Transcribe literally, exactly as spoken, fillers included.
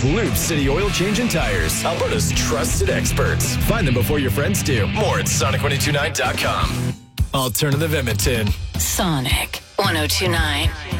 Loop City Oil Change and Tires, Alberta's trusted experts. Find them before your friends do. More at Sonic ten twenty-nine dot com. Alternative Edmonton. Sonic ten twenty-nine.